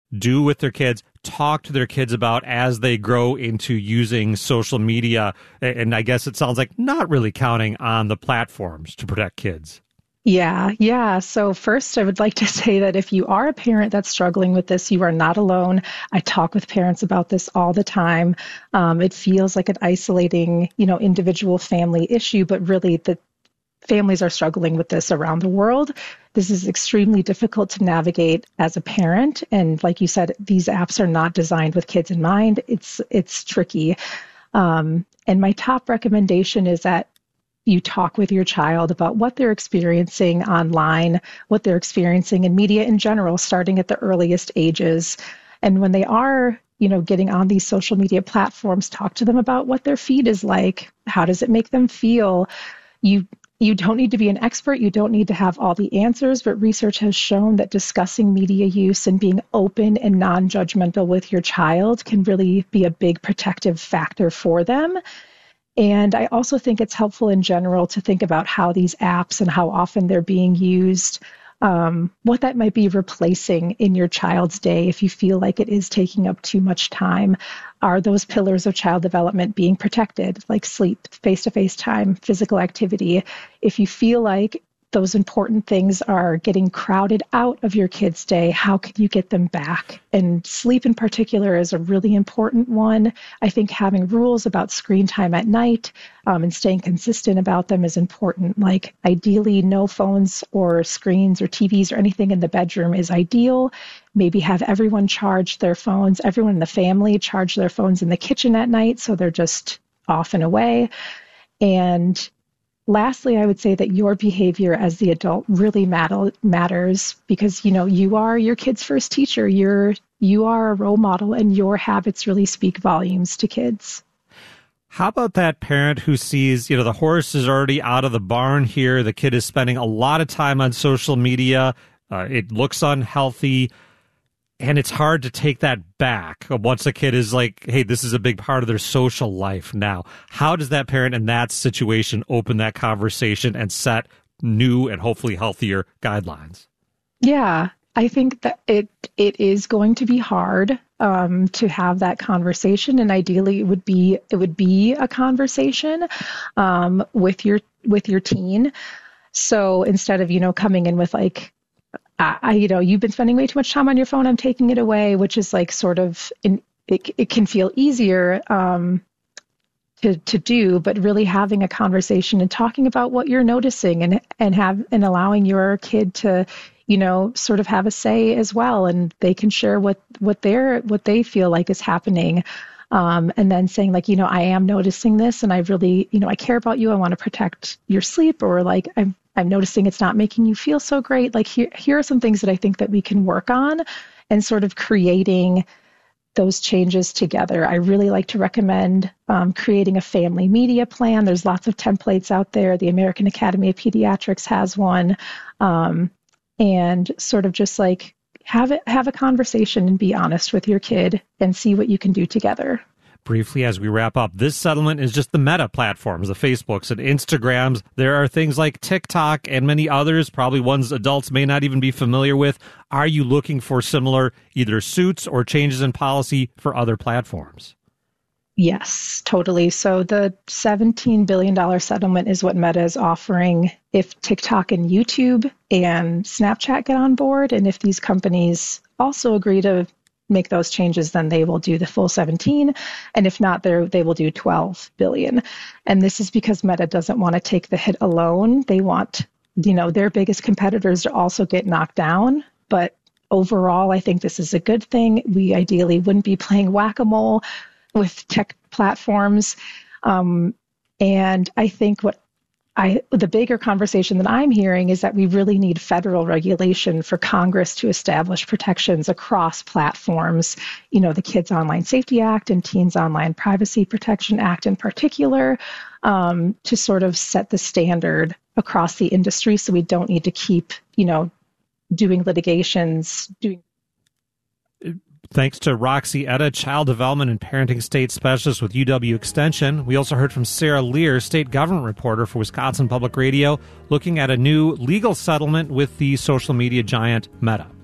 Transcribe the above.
do with their kids, talk to their kids about as they grow into using social media? And I guess it sounds like not really counting on the platforms to protect kids. Yeah. So first, I would like to say that if you are a parent that's struggling with this, you are not alone. I talk with parents about this all the time. It feels like an isolating, individual family issue, but really the families are struggling with this around the world. This is extremely difficult to navigate as a parent. And like you said, these apps are not designed with kids in mind. It's tricky. And my top recommendation is that you talk with your child about what they're experiencing online, what they're experiencing in media in general, starting at the earliest ages. And when they are, getting on these social media platforms, talk to them about what their feed is like. How does it make them feel? You don't need to be an expert. You don't need to have all the answers, but research has shown that discussing media use and being open and non-judgmental with your child can really be a big protective factor for them. And I also think it's helpful in general to think about how these apps and how often they're being used, what that might be replacing in your child's day if you feel like it is taking up too much time. Are those pillars of child development being protected, like sleep, face-to-face time, physical activity? If you feel like those important things are getting crowded out of your kid's day, how can you get them back? And sleep in particular is a really important one. I think having rules about screen time at night and staying consistent about them is important. Like ideally no phones or screens or TVs or anything in the bedroom is ideal. Maybe have everyone charge their phones, everyone in the family charge their phones in the kitchen at night so they're just off and away. And lastly, I would say that your behavior as the adult really matters because, you are your kid's first teacher. You are a role model and your habits really speak volumes to kids. How about that parent who sees, the horse is already out of the barn here. The kid is spending a lot of time on social media. It looks unhealthy. And it's hard to take that back once a kid is like, hey, this is a big part of their social life now. How does that parent in that situation open that conversation and set new and hopefully healthier guidelines? Yeah, I think that it is going to be hard to have that conversation. And ideally, it would be a conversation with your teen. So instead of, coming in with like, you've been spending way too much time on your phone, I'm taking it away, which is like sort of, it can feel easier to do, but really having a conversation and talking about what you're noticing and allowing your kid to, sort of have a say as well. And they can share what they feel like is happening. And then saying like, I am noticing this and I really, I care about you. I want to protect your sleep, or like, I'm noticing it's not making you feel so great. Like here are some things that I think that we can work on and sort of creating those changes together. I really like to recommend creating a family media plan. There's lots of templates out there. The American Academy of Pediatrics has one. And sort of just like have a conversation and be honest with your kid and see what you can do together. Briefly, as we wrap up, this settlement is just the Meta platforms, the Facebooks and Instagrams. There are things like TikTok and many others, probably ones adults may not even be familiar with. Are you looking for similar either suits or changes in policy for other platforms? Yes, totally. So the $17 billion settlement is what Meta is offering if TikTok and YouTube and Snapchat get on board. And if these companies also agree to make those changes, then they will do the full 17. And if not, they will do 12 billion. And this is because Meta doesn't want to take the hit alone. They want, their biggest competitors to also get knocked down. But overall, I think this is a good thing. We ideally wouldn't be playing whack-a-mole with tech platforms. And I think the bigger conversation that I'm hearing is that we really need federal regulation for Congress to establish protections across platforms. The Kids Online Safety Act and Teens Online Privacy Protection Act in particular, to sort of set the standard across the industry so we don't need to keep, doing litigations. Thanks to Roxy Etta, Child Development and Parenting State Specialist with UW Extension. We also heard from Sarah Lear, State Government Reporter for Wisconsin Public Radio, looking at a new legal settlement with the social media giant Meta.